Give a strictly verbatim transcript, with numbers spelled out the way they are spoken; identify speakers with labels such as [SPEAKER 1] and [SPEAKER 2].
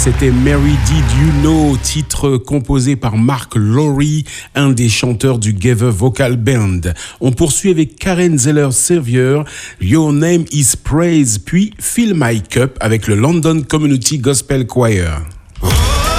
[SPEAKER 1] C'était Mary Did You Know, titre composé par Mark Lowry, un des chanteurs du Gather Vocal Band. On poursuit avec Karen Zeller-Sevier, Your Name is Praise, puis Fill My Cup avec le London Community Gospel Choir.